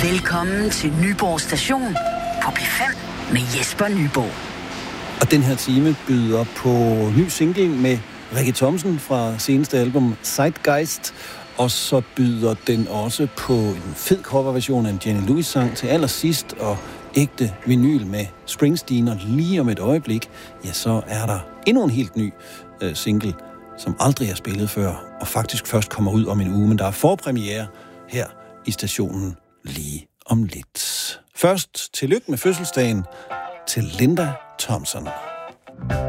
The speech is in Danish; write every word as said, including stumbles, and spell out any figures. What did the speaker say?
Velkommen til Nyborg Station på P fem med Jesper Nyborg. Og den her time byder på ny single med Rikke Thomsen fra seneste album Zeitgeist. Og så byder den også på en fed coverversion af en Jenny Lewis-sang til allersidst, og ægte vinyl med Springsteen. Og lige om et øjeblik, ja, så er der endnu en helt ny øh, single, som aldrig er spillet før, og faktisk først kommer ud om en uge. Men der er forpremiere her i stationen lige om lidt. Først tillykke med fødselsdagen til Linda Thompson.